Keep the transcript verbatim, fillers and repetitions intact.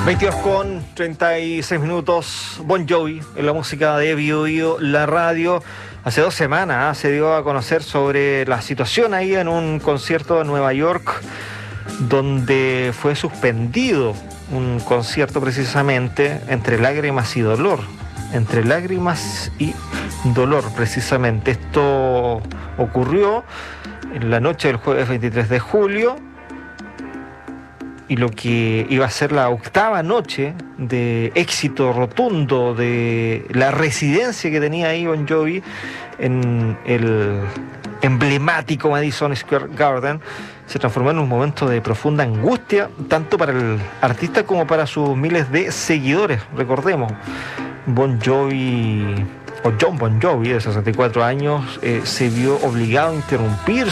veintidós con treinta y seis minutos, Bon Jovi, en la música de Bio Bio, la radio. Hace dos semanas ¿eh? se dio a conocer sobre la situación ahí en un concierto en Nueva York, donde fue suspendido un concierto precisamente entre lágrimas y dolor. Entre lágrimas y dolor, precisamente. Esto ocurrió en la noche del jueves veintitrés de julio. Y lo que iba a ser la octava noche de éxito rotundo de la residencia que tenía ahí Bon Jovi en el emblemático Madison Square Garden se transformó en un momento de profunda angustia, tanto para el artista como para sus miles de seguidores. Recordemos, Bon Jovi, o John Bon Jovi, de sesenta y cuatro años, eh, se vio obligado a interrumpir